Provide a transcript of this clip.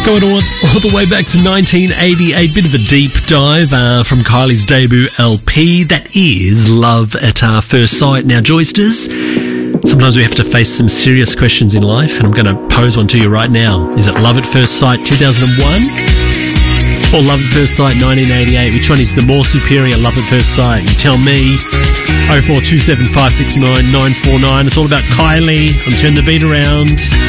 Going all the way back to 1988, bit of a deep dive from Kylie's debut LP. That is Love at First Sight. Now, Joysters, sometimes we have to face some serious questions in life, and I'm going to pose one to you right now. Is it Love at First Sight 2001 or Love at First Sight 1988? Which one is the more superior Love at First Sight? You tell me. 0427 569 949. It's all about Kylie on Turn the Beat Around.